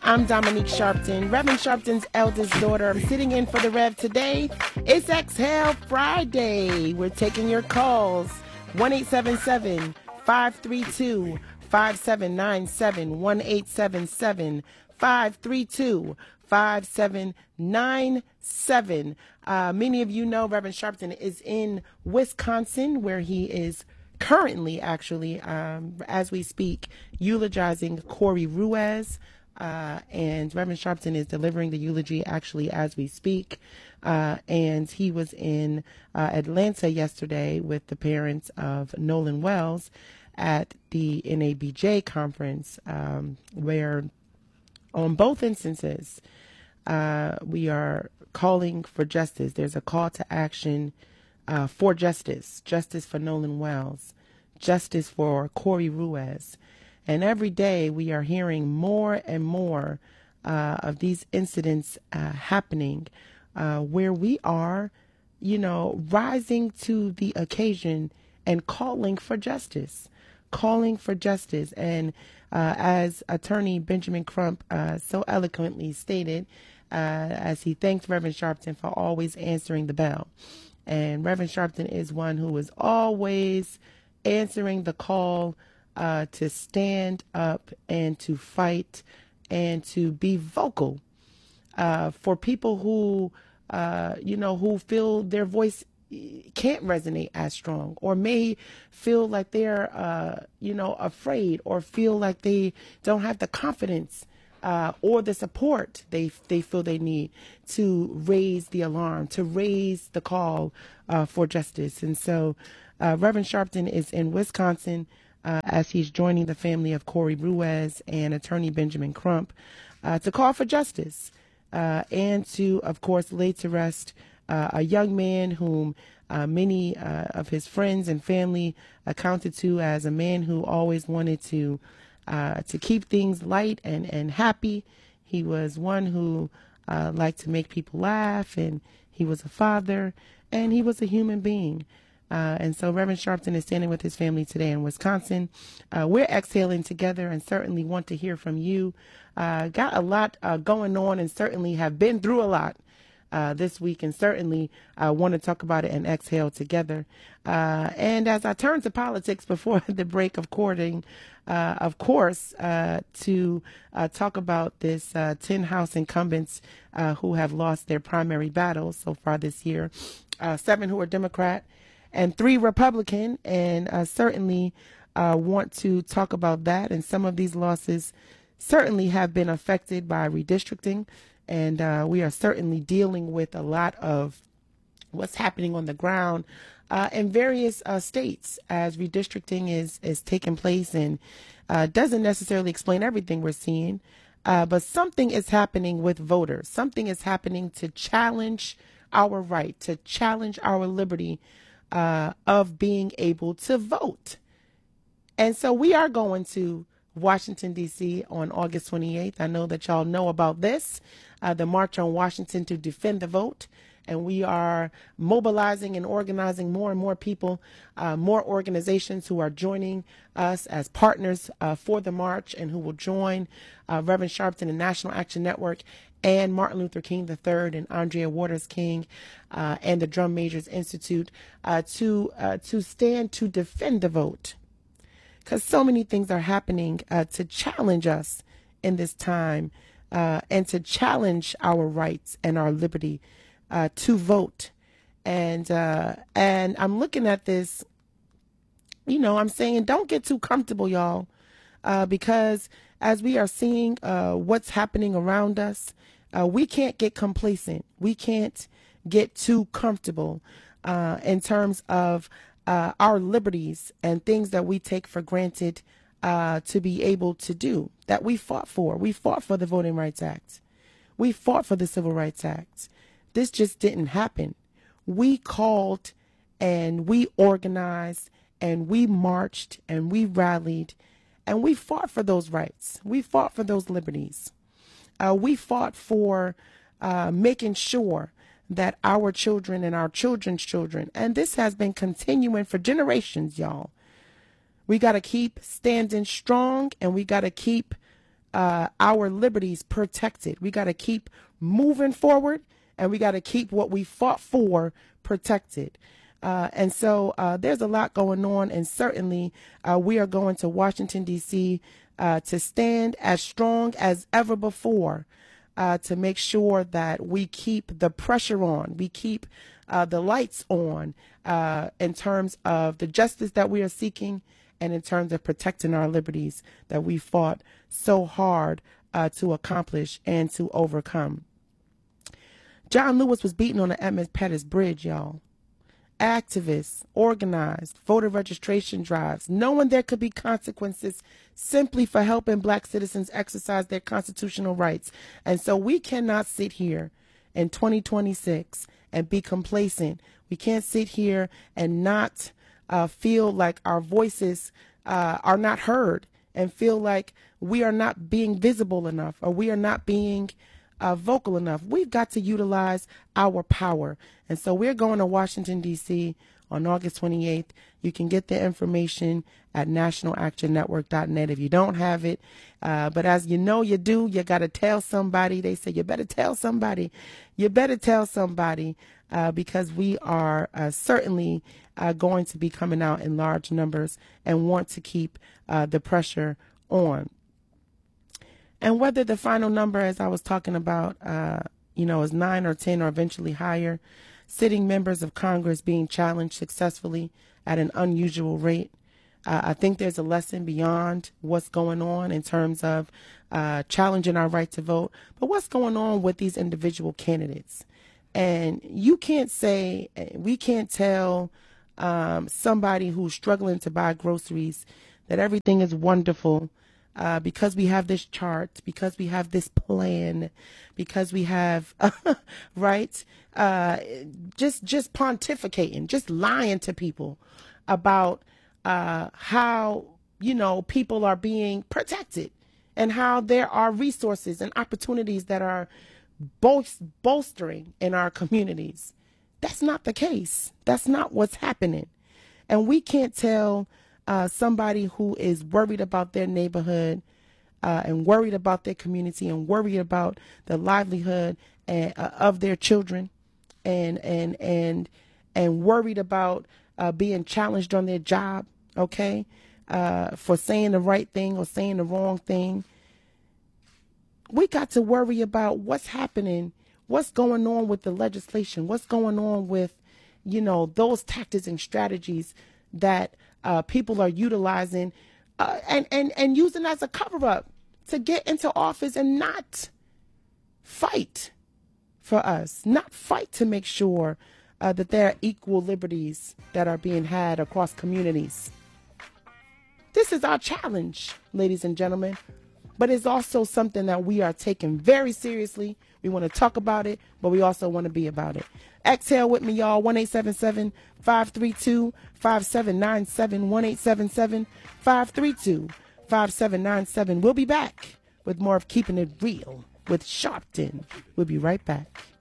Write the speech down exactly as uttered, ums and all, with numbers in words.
I'm Dominique Sharpton, Reverend Sharpton's eldest daughter. I'm sitting in for the Rev today. It's Exhale Friday. We're taking your calls. one eight seven seven, five three two, five seven nine seven. one eight seven seven, five three two, five seven nine seven. Uh, many of you know Reverend Sharpton is in Wisconsin, where he is currently, actually, um, as we speak, eulogizing Corey Ruiz. Uh, and Reverend Sharpton is delivering the eulogy actually as we speak. Uh, and he was in uh, Atlanta yesterday with the parents of Nolan Wells at the N A B J conference, um, where on both instances, uh, we are calling for justice. There's a call to action uh, for justice, justice for Nolan Wells, justice for Corey Ruiz. And every day we are hearing more and more uh, of these incidents uh, happening uh, where we are, you know, rising to the occasion and calling for justice, calling for justice. And uh, as Attorney Benjamin Crump uh, so eloquently stated, uh, as he thanked Reverend Sharpton for always answering the bell. And Reverend Sharpton is one who is always answering the call Uh, to stand up and to fight and to be vocal uh, for people who, uh, you know, who feel their voice can't resonate as strong, or may feel like they're, uh, you know, afraid, or feel like they don't have the confidence uh, or the support they they feel they need to raise the alarm, to raise the call uh, for justice. And so uh, Reverend Sharpton is in Wisconsin, Uh, as he's joining the family of Corey Ruiz and Attorney Benjamin Crump uh, to call for justice uh, and to, of course, lay to rest uh, a young man whom uh, many uh, of his friends and family accounted to as a man who always wanted to uh, to keep things light and, and happy. He was one who uh, liked to make people laugh, and he was a father, and he was a human being. Uh, and so Reverend Sharpton is standing with his family today in Wisconsin. Uh, we're exhaling together and certainly want to hear from you. Uh, got a lot uh, going on, and certainly have been through a lot uh, this week, and certainly uh, want to talk about it and exhale together. Uh, and as I turn to politics before the break of courting, uh, of course, uh, to uh, talk about this uh, ten House incumbents uh, who have lost their primary battles so far this year, uh, seven who are Democrat, and three Republican, and uh, certainly uh, want to talk about that. And some of these losses certainly have been affected by redistricting, and uh, we are certainly dealing with a lot of what's happening on the ground uh, in various uh, states as redistricting is, is taking place, and uh, doesn't necessarily explain everything we're seeing, uh, but something is happening with voters. Something is happening to challenge our right, to challenge our liberty Uh, of being able to vote. And so we are going to Washington, D C on August twenty-eighth. I know that y'all know about this, uh, the March on Washington to Defend the Vote. And we are mobilizing and organizing more and more people, uh, more organizations who are joining us as partners uh, for the march, and who will join uh, Reverend Sharpton and National Action Network and Martin Luther King the third and Andrea Waters King uh, and the Drum Majors Institute uh, to uh, to stand to defend the vote. Because so many things are happening uh, to challenge us in this time uh, and to challenge our rights and our liberty uh, to vote. And uh, and I'm looking at this, you know, I'm saying don't get too comfortable, y'all, uh, because as we are seeing uh, what's happening around us, uh, we can't get complacent. We can't get too comfortable uh, in terms of uh, our liberties and things that we take for granted uh, to be able to do, that we fought for. We fought for the Voting Rights Act. We fought for the Civil Rights Act. This just didn't happen. We called and we organized and we marched and we rallied and we fought for those rights. We fought for those liberties. Uh, we fought for uh, making sure that our children and our children's children, and this has been continuing for generations, y'all. We got to keep standing strong, and we got to keep uh, our liberties protected. We got to keep moving forward, and we got to keep what we fought for protected. Uh, and so uh, there's a lot going on, and certainly uh, we are going to Washington, D C uh, to stand as strong as ever before uh, to make sure that we keep the pressure on, we keep uh, the lights on uh, in terms of the justice that we are seeking and in terms of protecting our liberties that we fought so hard uh, to accomplish and to overcome. John Lewis was beaten on the Edmund Pettus Bridge, y'all. Activists organized voter registration drives, knowing there could be consequences simply for helping black citizens exercise their constitutional rights. And so we cannot sit here in twenty twenty-six and be complacent. We can't sit here and not uh, feel like our voices uh, are not heard and feel like we are not being visible enough or we are not being Uh, vocal enough. We've got to utilize our power. And so we're going to Washington, D C on August twenty-eighth. You can get the information at national action network dot net if you don't have it. Uh, but as you know you do, you got to tell somebody. They say you better tell somebody. You better tell somebody uh, because we are uh, certainly uh, going to be coming out in large numbers and want to keep uh, the pressure on. And whether the final number, as I was talking about, uh, you know, is nine or ten or eventually higher, sitting members of Congress being challenged successfully at an unusual rate, uh, I think there's a lesson beyond what's going on in terms of uh, challenging our right to vote, but what's going on with these individual candidates. And you can't say, we can't tell um, somebody who's struggling to buy groceries that everything is wonderful Uh, because we have this chart, because we have this plan, because we have, right, uh, just just pontificating, just lying to people about uh, how, you know, people are being protected and how there are resources and opportunities that are bol- bolstering in our communities. That's not the case. That's not what's happening. And we can't tell Uh, somebody who is worried about their neighborhood uh, and worried about their community and worried about the livelihood and, uh, of their children and and and and worried about uh, being challenged on their job, okay, uh, for saying the right thing or saying the wrong thing. We got to worry about what's happening, what's going on with the legislation, what's going on with, you know, those tactics and strategies that Uh, people are utilizing uh, and, and, and using as a cover-up to get into office and not fight for us, not fight to make sure uh, that there are equal liberties that are being had across communities. This is our challenge, ladies and gentlemen, but it's also something that we are taking very seriously. We want to talk about it, but we also want to be about it. Exhale with me, y'all. one eight seven seven, five three two, five seven nine seven. one eight seven seven, five three two, five seven nine seven. We'll be back with more of Keeping It Real with Sharpton. We'll be right back.